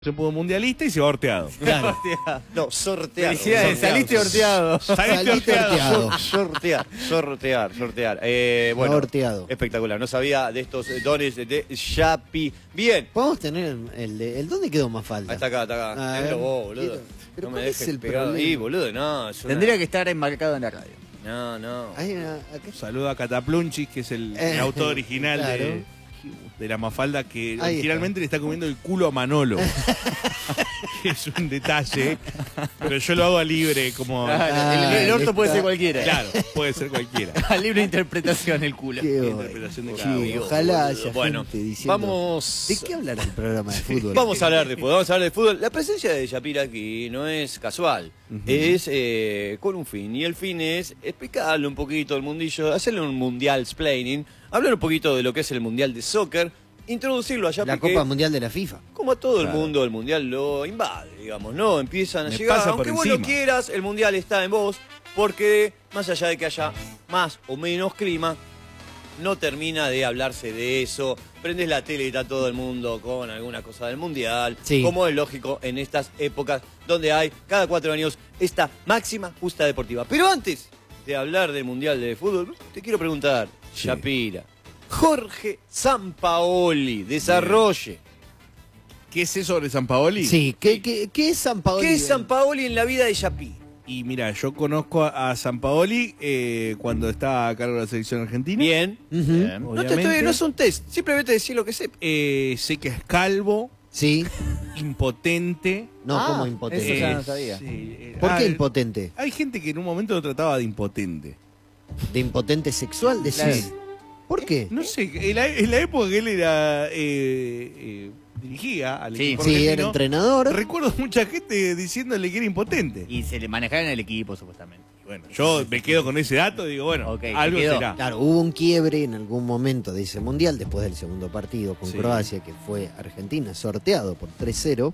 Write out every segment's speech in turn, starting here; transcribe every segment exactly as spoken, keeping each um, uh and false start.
Se pudo mundialista y se va horteado. Claro. No, sortear. Felicidades, saliste horteado. Saliste Saliste horteado. horteado. Sortear, sortear, sortear. Eh, bueno, Horteado. espectacular. No sabía de estos dones de Yapi. Bien. Podemos tener el, el de. ¿El dónde quedó más falta? Ahí está acá, está acá. A Déjalo ver, vos, boludo. quiero- pero no me ¿cuál es dejes el pegado problema? ahí, boludo. No, es una- Tendría que estar enmarcado en la radio. No, no. Hay una- acá- Saludo a Cataplunchis, que es el, Eh, el autor original claro. de, de la Mafalda, que Ahí originalmente le está comiendo el culo a Manolo. Es un detalle, pero yo lo hago a libre, como... Ah, el, el orto está. puede ser cualquiera. Claro, puede ser cualquiera. A libre interpretación el culo. Qué bueno. interpretación de Sí, cada uno. ojalá boludo. haya Bueno, gente diciendo. vamos. ¿De qué hablará el programa de fútbol? Vamos a hablar de fútbol, vamos a hablar de fútbol. La presencia de Yapir aquí no es casual, es eh, con un fin. Y el fin es explicarle un poquito al mundillo, hacerle un mundial explaining, hablar un poquito de lo que es el mundial de soccer, introducirlo a Yapir. La Copa Mundial de la FIFA. Como a todo el Claro. mundo, el mundial lo invade, digamos, ¿no? Empiezan a Me llegar, pasa por aunque vos no encima. quieras, el mundial está en vos, porque más allá de que haya más o menos clima, no termina de hablarse de eso. Prendes la tele y está todo el mundo con alguna cosa del mundial, Sí. como es lógico en estas épocas donde hay cada cuatro años esta máxima justa deportiva. Pero antes de hablar del mundial de fútbol, te quiero preguntar, Sí. Yapira, Jorge Sampaoli, desarrolle. ¿Qué sé sobre San Paoli? Sí, ¿qué, qué, qué es San Paolo? ¿Qué es Sampaoli en la vida de Yapir? Y mira, yo conozco a, a San Paoli eh, cuando estaba a cargo de la selección argentina. Bien. Ujú. Bien, No, te obviamente. estoy, no es un test, simplemente decir lo que sé. Eh, sé que es calvo, Sí. impotente. No, Ah, como eso impotente. ya Eh, no sabía. sí, eh, ¿Por qué ah, impotente? Hay gente que en un momento lo trataba de impotente. ¿De impotente sexual? Decís. Claro. ¿Por qué? No sé, en la, en la época que él era eh, eh, dirigía al Sí. equipo Sí, era argentino, entrenador. recuerdo mucha gente diciéndole que era impotente. Y se le manejaba en el equipo, supuestamente. Bueno, yo me quedo con ese dato y digo, bueno, Ok, te algo quedó. será. Claro, hubo un quiebre en algún momento de ese mundial, después del segundo partido con Sí. Croacia, que fue Argentina, sorteado por tres cero.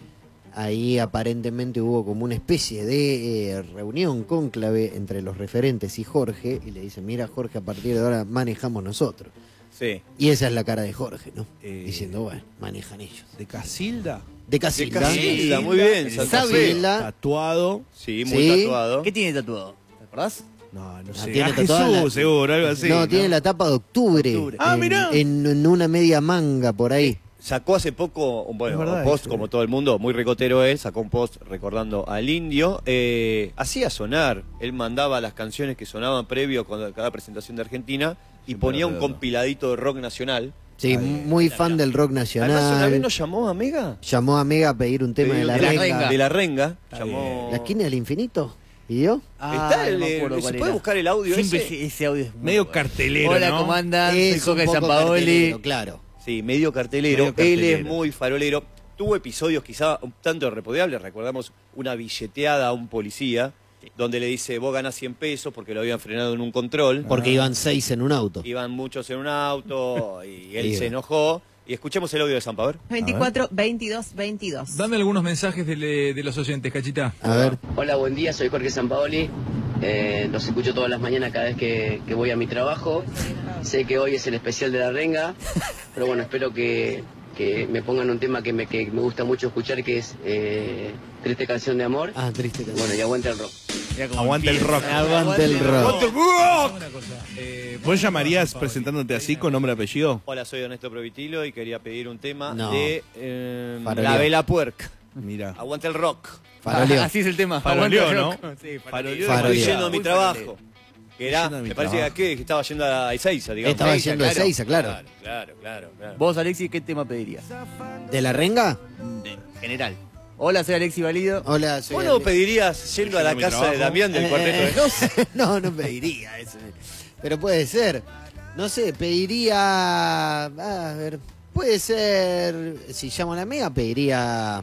Ahí aparentemente hubo como una especie de eh, reunión cónclave entre los referentes y Jorge, y le dicen, mira Jorge, a partir de ahora manejamos nosotros. Sí. Y esa es la cara de Jorge, ¿no? Eh, Diciendo, bueno, manejan ellos. De Casilda, De Casilda. De Casilda, muy bien. el Santa Fe. Sabela. tatuado. Sí, muy Sí. tatuado. ¿Qué tiene tatuado? ¿Te acordás? No, no Ah, sé. tiene Ah, tatuada Jesús, la- seguro, algo así. no, tiene la tapa de octubre. Octubre. Ah, en- mirá. En, en una media manga por ahí. Sacó hace poco, un- bueno, Es verdad un post eso, como eh. todo el mundo, muy ricotero él, sacó un post recordando al indio. Eh, hacía sonar, él mandaba las canciones que sonaban previo con cada presentación de Argentina y Siempre ponía un alrededor. compiladito de rock nacional. Sí, Ahí, muy fan del rock Además, una vez nacional. nos llamó a Mega. Llamó a Mega a pedir un tema de la, de la renga. renga. De la renga. Está Llamó... ¿La esquina del infinito? ¿Pidió? Está el- no me acuerdo ¿se cuál puede era. buscar el audio Siempre ese? ese, ese audio es muy Medio bueno. cartelero, Hola, ¿no? ¿cómo andan? Soy Es un Jorge poco Sampaoli. cartelero, claro. Sí, medio cartelero. Medio cartelero. Él es muy farolero. Tuvo episodios quizá un tanto repudiables. Recordamos una billeteada a un policía donde le dice, vos ganás cien pesos porque lo habían frenado en un control. Porque iban seis en un auto. Iban muchos en un auto y él Sí. se enojó. Y escuchemos el audio de San Pablo. veinticuatro, veintidós, veintidós. Dame algunos mensajes de, le- de los oyentes, Cachita. A ver. Hola, buen día, soy Jorge Sampaoli. Eh, los escucho todas las mañanas cada vez que, que voy a mi trabajo. Sé que hoy es el especial de la renga, pero bueno, espero que, que me pongan un tema que me, que me gusta mucho escuchar, que es eh, Triste Canción de Amor. Ah, triste canción. Bueno, y aguante el rock. Mirá cómo Aguanta el empieza. rock. Aguante el rock. Aguanta el rock. Una cosa. eh, ¿Vos llamarías presentándote así con nombre y apellido? Hola, soy Ernesto Provitilo y quería pedir un tema No. de eh, Faroleo. La Vela Puerca. Mira. Aguante el rock. Faroleó. Así es el tema. Faroleó, Aguanta el ¿no? rock. Sí, Faroleó. Faroleó. Estoy yendo a mi Muy trabajo. farolero. Que era, Yendo a mi me parece trabajo. que, que estaba yendo a Ezeiza, digamos. Estaba Ezeiza, yendo a Ezeiza, claro. Claro, claro, claro. claro. Vos, Alexi, ¿qué tema pedirías? ¿De la renga? En general. Hola, soy Alexi Valido. Hola, soy ¿Vos no Alex. pedirías yendo a la Yendo a mi casa de trabajo? Damián del Eh, cuarteto de no sé, no, no pediría eso. Pero puede ser. No sé, pediría. A ver, puede ser. Si llamo a la Mega, pediría.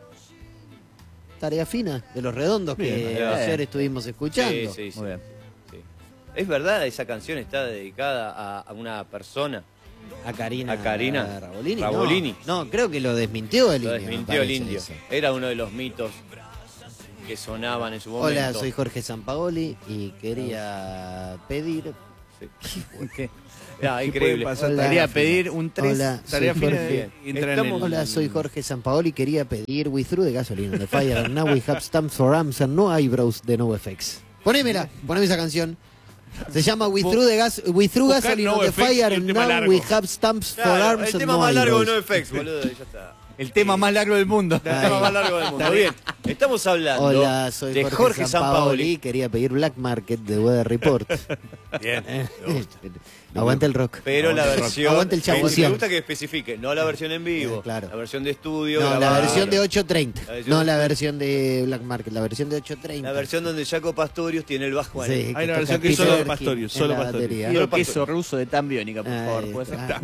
Tarea Fina de los Redondos, que Bien, bien. ayer estuvimos escuchando. Sí, sí, sí. Muy bien. Sí. ¿Es verdad esa canción está dedicada a, a una persona? A Karina, A Karina Rabolini. Rabolini. No, no, creo que lo desmintió el Lo indio. me desmintió el parece indio. eso. Era uno de los mitos que sonaban en su momento. Hola, soy Jorge Sampaoli y quería pedir. Sí. ¿Qué? Ah, ¿Qué increíble. puede pasar? Hola. Quería pedir un tres. Hola, Tarea soy fina Jorge. de entrar en Estamos- el- Hola, soy Jorge Sampaoli. Quería pedir We Through de Gasoline on the Fire. And now we have stamps for arms and no eyebrows de NoFX. Ponémela, poneme esa canción. Se llama We Through, de gas, we through Buscar Gasoline on the NoFX y Fire el and tema now largo. we have stamps for Claro, arms el and tema no más largo de eyebrows. NoFX, boludo, ya está. El tema más largo del mundo. El tema más largo del mundo. Bien, estamos hablando Hola, soy de Jorge, Jorge Sampaoli. Sampaoli. Quería pedir Black Market de Weather Report. Bien, me gusta. Aguanta el rock. Pero la Aguante el rock. versión. Aguante el me chamución. gusta que especifique, no la versión en vivo, Eh, claro. la versión de estudio. No, la grabada. versión de ocho treinta. La versión- No la versión de Black Market, la versión de ocho treinta. La versión donde Jaco Pastorius tiene el bajo ahí. Sí, Hay una toca versión que es solo Peter de Pastorius, en solo la Pastorius. batería. Quiero queso ruso de tan biónica, por favor. Ay, ¿Puede ser? ah,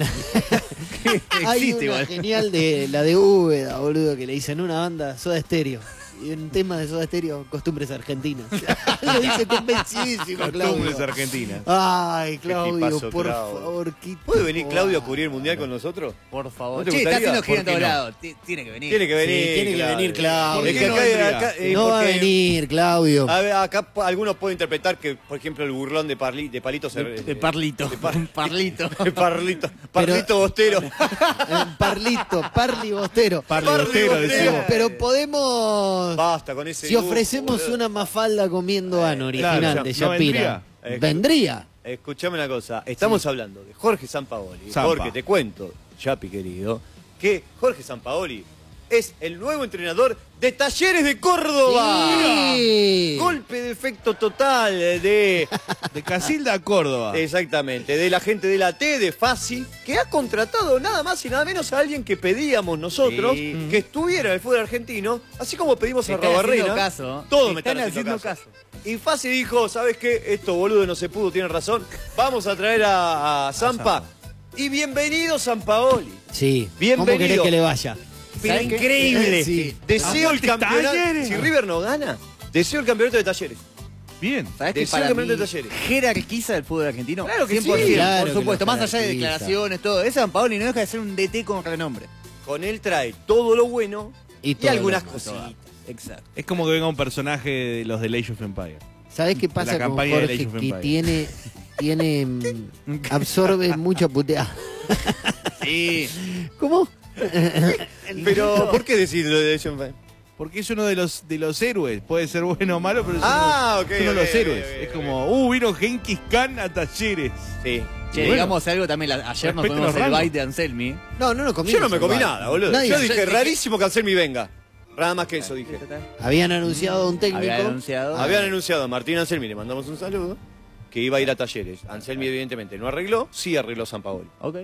Existe Hay una igual. genial de la de Úbeda, boludo, que le dicen una banda Soda Stereo. Y un tema de Soda Stereo, costumbres argentinas. Lo dice convencidísimo, Costumbres Claudio. argentinas. Ay, Qué Claudio, tipazo, por Claudio. favor. qué ¿Puede venir tipo- Claudio a cubrir el mundial con nosotros? Por favor. ¿No te Che, está gustaría? haciendo gira en ¿Por qué todos no? lados. Ti- Tiene que venir. Tiene que venir. Sí, tiene que venir Claudio. Es que ¿Por qué no acá- vendría? acá- eh, No va a porque- venir, Claudio. A ver, acá po- algunos pueden interpretar que, por ejemplo, el burlón de, Parli, de Palito se- De, de Parlito. de Par- Un Parlito. de Parlito. Parlito Bostero. Eh, Parlito, Parli Bostero. Parli Parli Bostero, Bostero. decimos. Pero podemos. Basta con ese. Si lujo, ofrecemos boludo. una mafalda comiendo ano claro, original ya- de ¿no Shapira, vendría? vendría. Escuchame una cosa. Estamos hablando de Jorge Sampaoli. Zampa. Porque te cuento, Chapi querido, que Jorge Sampaoli es el nuevo entrenador de Talleres de Córdoba. Sí. Golpe de efecto total de. De Casilda a Córdoba. Exactamente, de la gente de la T, de Fácil, que ha contratado nada más y nada menos a alguien que pedíamos nosotros Sí. que estuviera en el fútbol argentino, así como pedimos Te a están haciendo Rabarrena. caso. Todos Te me están, están haciendo, haciendo caso. Y Fácil dijo, ¿sabes qué? Esto boludo no se pudo, tiene razón. Vamos a traer a, a Zampa. Y bienvenido Sampaoli. Sí. Bienvenido. ¿Cómo querés que le vaya? Pero ¿Sabes qué? increíble. Sí. Deseo el Aguante campeonato. Talleres. Si River no gana, deseo el campeonato de Talleres. Bien. ¿Sabes que Deseo para el campeonato mí de Talleres. jerarquiza el fútbol argentino? Claro que sí. cien por ciento, Claro por que supuesto. lo Más allá de jerarquiza. declaraciones, todo. Ese San Paolo no deja de ser un D T con renombre. Con él trae todo lo bueno Y y, todo algunas lo- cositas. Exacto. Es como que venga un personaje de los de Age of Empire. ¿Sabés qué pasa La con campaña de Jorge? Age of Que Empires. tiene, tiene mm, absorbe mucha puteada. Sí. ¿Cómo? Pero, ¿por qué decirlo de Age of Empires? Porque es uno de los de los héroes. Puede ser bueno o malo, pero es Ah, uno, ok, es uno de ok, los héroes. ok, ok, es ok. como, uh, vino Genghis Khan a Talleres. Sí. Che, Bueno. digamos algo también. la- ayer nos Respeten comimos los el rangos. bite de Anselmi. No, no, no comí. Yo no me comí nada, boludo. Nadie- Yo dije, yo- rarísimo que Anselmi venga. Nada más que eso dije. Habían anunciado a un técnico. Había anunciado. Habían anunciado a Martín Anselmi, le mandamos un saludo, que iba a ir a Talleres. Anselmi evidentemente no arregló, sí arregló San Paolo. Ok.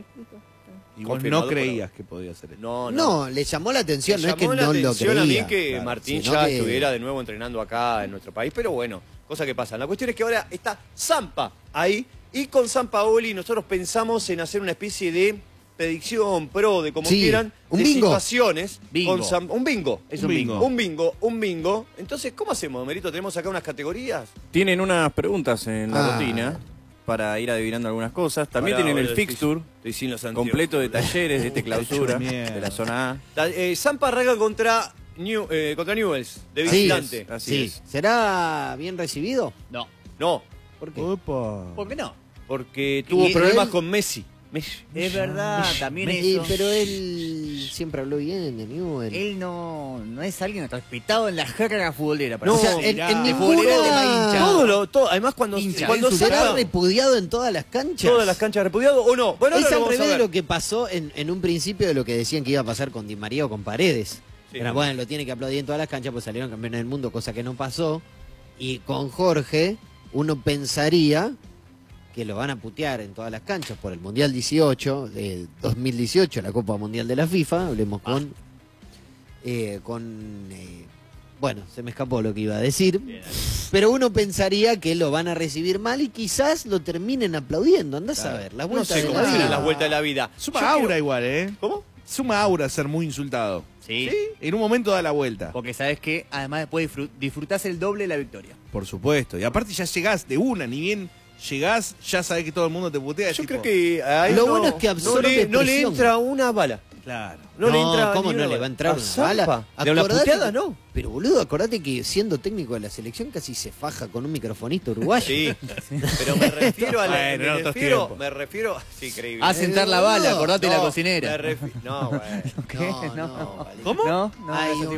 Y vos Confirmado no por creías que podía ser eso. No, no. No, le llamó la atención, Me no es que llamó la no lo atención a mí creía. que Claro, Martín sino ya que- estuviera de nuevo entrenando acá en nuestro país, pero bueno, cosa que pasa. La cuestión es que ahora está Zampa ahí y con Sampaoli nosotros pensamos en hacer una especie de predicción pro de como Sí, quieran, un de bingo. situaciones. Bingo. Con Sam- un bingo. Es Un un bingo. bingo. Un bingo, un bingo. Entonces, ¿cómo hacemos, Merito? Tenemos acá unas categorías. Tienen unas preguntas en la Ah. rutina para ir adivinando algunas cosas. También Pará, tienen el boludo, fixture estoy- estoy sin los anteojos. completo de talleres de este clausura, hecho mierda. de la zona A. Ta- eh, Zampa arranca contra, New, eh, contra Newells, de Sí, visitante. Así Sí. es. ¿Será bien recibido? No. No, ¿Por qué? Opa. ¿Por qué no? porque tuvo Y problemas él- con Messi. Messi. Es verdad, también Eh, eso. pero él siempre habló bien de Newell. Él no, no es alguien respetado en la jerga futbolera. para No, mí. o sea, en, mirá. en De futbolero de ninguna... hincha. Todo lo, todo, además cuando, Hincha. cuando ¿Será Zampa- repudiado en todas las canchas? todas las canchas repudiado o no. Bueno, es ahora lo al vamos a revés de ver. lo que pasó en, en un principio de lo que decían que iba a pasar con Di María o con Paredes. Sí. Era, bueno, lo tiene que aplaudir en todas las canchas, pues salieron campeones del mundo, cosa que no pasó. Y con Jorge, uno pensaría que lo van a putear en todas las canchas por el Mundial dieciocho, de dos mil dieciocho, la Copa Mundial de la FIFA. Hablemos con... eh, con eh, bueno, se me escapó lo que iba a decir. Pero uno pensaría que lo van a recibir mal y quizás lo terminen aplaudiendo. Andás a ver, las No vueltas sé de cómo la serán vida. las vueltas de la vida. Suma Yo aura quiero- igual, ¿eh? ¿Cómo? Suma aura ser muy insultado. Sí. En un momento da la vuelta. Porque sabes que además después disfrut- disfrutás el doble de la victoria. Por supuesto. Y aparte ya llegás de una, ni bien llegás, ya sabés que todo el mundo te putea. Yo tipo, creo que a él Lo no, bueno es que absorbe no le, no le presión. entra una bala. Claro. No, le entra ¿cómo ni no una le va a bala. entrar A una Zampa. bala? De una Acordate puteada, que- no. Pero boludo, acordate que siendo técnico de la selección casi se faja con un microfonista uruguayo. Sí, pero me refiero a la, Bueno, en me otros refiero, tiempos. me refiero, sí, increíble. Haz entrar la bala, acordate No, la me cocinera. refi- no, bueno. ¿Qué? No, No, no, vale. ¿Cómo? no, no, Hay ese un-